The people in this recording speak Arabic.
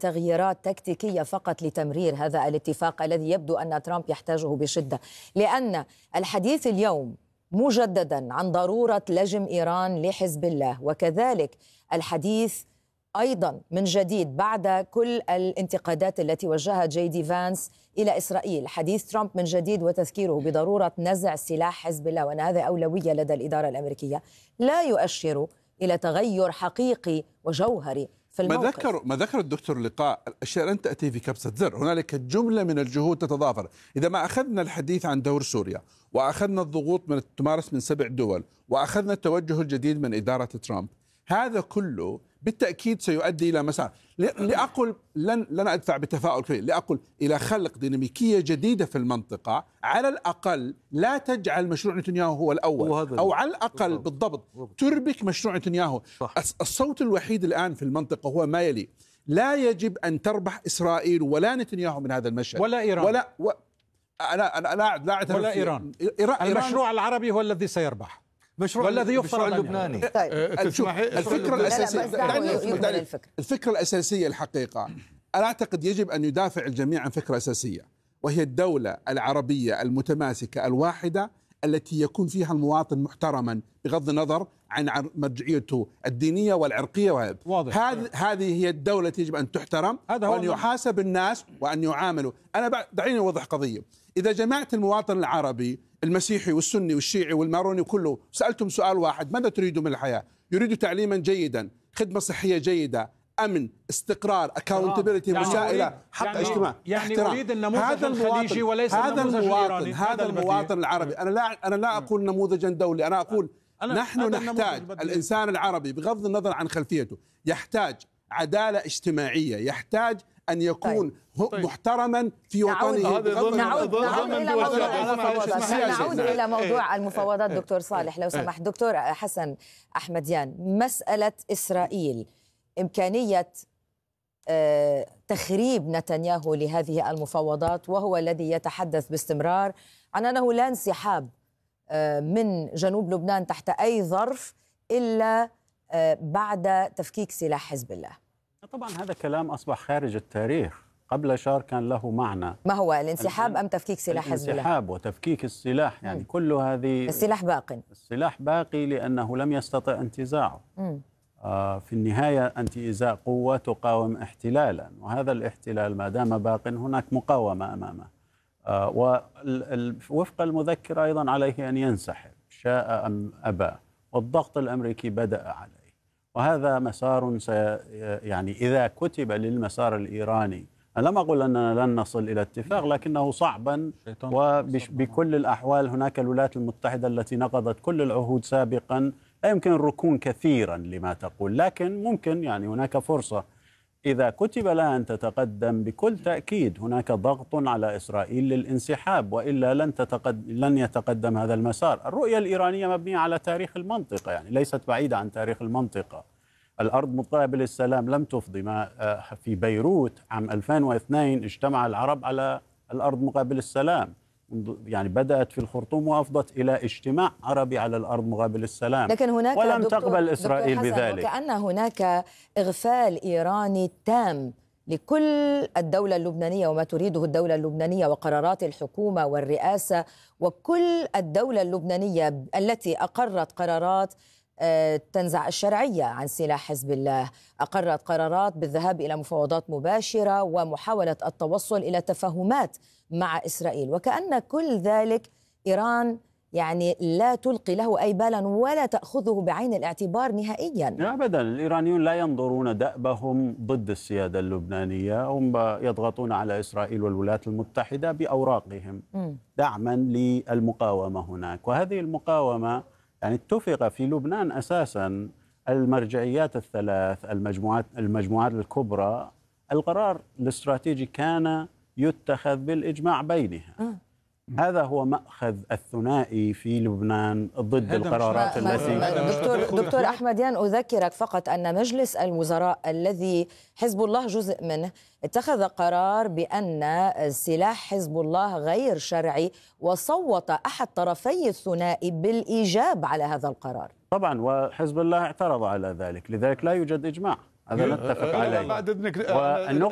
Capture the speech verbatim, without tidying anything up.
تغييرات تكتيكية فقط لتمرير هذا الاتفاق الذي يبدو أن ترامب يحتاجه بشدة، لأن الحديث اليوم مجددا عن ضرورة لجم إيران لحزب الله، وكذلك الحديث أيضا من جديد بعد كل الانتقادات التي وجهها جي دي فانس إلى إسرائيل، حديث ترامب من جديد وتذكيره بضرورة نزع سلاح حزب الله وأن هذا أولوية لدى الإدارة الأمريكية، لا يؤشر إلى تغير حقيقي وجوهري في الموقف. ما ذكر ما ذكر الدكتور لقاء الأشياء لن تأتي في كبسة زر، هنالك جملة من الجهود تتضافر. إذا ما أخذنا الحديث عن دور سوريا، وأخذنا الضغوط من تمارس من سبع دول، وأخذنا التوجه الجديد من إدارة ترامب، هذا كله بالتأكيد سيؤدي إلى مسار، لأقول لن لن أدفع بتفاؤل كبير، لأقول إلى خلق ديناميكية جديدة في المنطقة، على الأقل لا تجعل مشروع نتنياهو هو الأول، أو على الأقل بالضبط تربك مشروع نتنياهو. الصوت الوحيد الآن في المنطقة هو ما يلي: لا يجب أن تربح إسرائيل ولا نتنياهو من هذا المشهد، ولا إيران، ولا و... أنا أنا لا لا أعترف ولا إيران. إيران. المشروع العربي هو الذي سيربح، مشروع والذي يفرض اللبناني. طيب. الفكرة الأساسية الفكرة الأساسية الحقيقة، أنا أعتقد يجب أن يدافع الجميع عن فكرة أساسية، وهي الدولة العربية المتماسكة الواحدة التي يكون فيها المواطن محترما بغض النظر عن مرجعيته الدينية والعرقية. هذه هذه هي الدولة التي يجب أن تحترم وأن يحاسب الناس وأن يعاملوا. أنا دعيني أوضح قضية: إذا جمعت المواطن العربي المسيحي والسني والشيعي والماروني كله سألتم سؤال واحد: ماذا تريدوا من الحياة؟ يريدوا تعليما جيدا، خدمة صحية جيدة، أمن، استقرار، accountability، يعني مسائلة، حق يعني اجتماع، يعني احترام. أريد النموذج الخليجي وليس هذا النموذج المواطن الإيراني. هذا المواطن العربي. أنا لا أنا لا أقول نموذجا دولي، أنا أقول أنا نحن نحتاج الإنسان العربي بغض النظر عن خلفيته يحتاج عدالة اجتماعية، يحتاج أن يكون طيب. محترما في وطنه. نعود, نعود, نعود, إلى نعود إلى موضوع المفاوضات. دكتور صالح لو سمحت. دكتور حسن أحمديان، مسألة إسرائيل، إمكانية آه تخريب نتنياهو لهذه المفاوضات، وهو الذي يتحدث باستمرار عن أنه لا انسحاب آه من جنوب لبنان تحت أي ظرف إلا آه بعد تفكيك سلاح حزب الله. طبعا هذا كلام أصبح خارج التاريخ، قبل شهر كان له معنى. ما هو الانسحاب أم تفكيك سلاح حزب الله؟ الانسحاب وتفكيك السلاح، يعني م. كل هذه السلاح باق، السلاح باقي لأنه لم يستطع انتزاعه. آه في النهاية أنت إزاء قوة تقاوم احتلالا، وهذا الاحتلال ما دام باق هناك مقاومة أمامه. آه ووفق المذكرة أيضا عليه أن ينسحب شاء أم أبى، والضغط الأمريكي بدأ عليه، وهذا مسار سي يعني إذا كتب للمسار الإيراني، أنا لم أقول أننا لن نصل إلى اتفاق، لكنه صعبا، وبكل الأحوال هناك الولايات المتحدة التي نقضت كل العهود سابقا، لا يمكن الركون كثيرا لما تقول، لكن ممكن يعني هناك فرصة إذا كتب لها أن تتقدم. بكل تأكيد هناك ضغط على إسرائيل للانسحاب، وإلا لن تتقدم لن يتقدم هذا المسار. الرؤية الإيرانية مبنية على تاريخ المنطقة، يعني ليست بعيدة عن تاريخ المنطقة. الأرض مقابل السلام لم تفضي. ما في بيروت عام ألفين واثنين اجتمع العرب على الأرض مقابل السلام، يعني بدأت في الخرطوم وأفضت إلى اجتماع عربي على الأرض مقابل السلام، لكن هناك ولم تقبل إسرائيل بذلك. وكأن هناك إغفال إيراني تام لكل الدولة اللبنانية وما تريده الدولة اللبنانية وقرارات الحكومة والرئاسة، وكل الدولة اللبنانية التي أقرت قرارات تنزع الشرعية عن سلاح حزب الله، أقرت قرارات بالذهاب إلى مفاوضات مباشرة ومحاولة التوصل إلى تفاهمات مع إسرائيل، وكأن كل ذلك إيران يعني لا تلقي له أي بالا ولا تأخذه بعين الاعتبار نهائيا. أبدا، الإيرانيون لا ينظرون دأبهم ضد السيادة اللبنانية، هم يضغطون على إسرائيل والولايات المتحدة بأوراقهم م. دعما للمقاومة هناك، وهذه المقاومة يعني اتفق في لبنان أساسا المرجعيات الثلاث، المجموعات المجموعات الكبرى، القرار الاستراتيجي كان يتخذ بالإجماع بينها. أه. هذا هو مأخذ الثنائي في لبنان ضد القرارات التي دكتور دكتور أحمديان، أذكرك فقط أن مجلس الوزراء الذي حزب الله جزء منه اتخذ قرار بأن سلاح حزب الله غير شرعي، وصوت أحد طرفي الثنائي بالإيجاب على هذا القرار. طبعا، وحزب الله اعترض على ذلك، لذلك لا يوجد إجماع، هذا نتفق عليه. بعد إذنك